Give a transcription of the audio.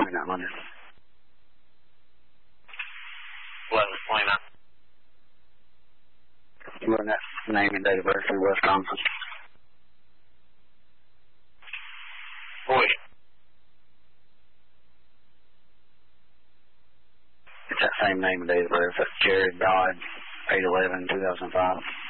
morning, not Monday. 11:29. Run that name and date of birth through Wisconsin. Boy. It's that same name and date of birth. That's Jared Dodd, 8/11/2005.